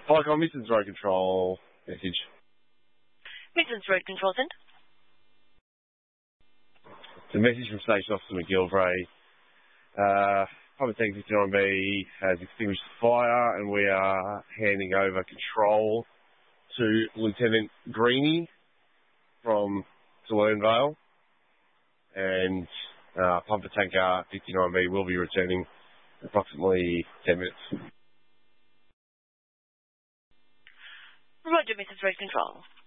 Like on Misson's Road Control message. Misson's Road Control Centre. It's a message from Station Officer McGilvray. Pump tank 59B has extinguished the fire and we are handing over control to Lieutenant Greenie from Saloonvale. And pumper tanker 59B will be returning in approximately 10 minutes. Roger, Mrs. Road Control.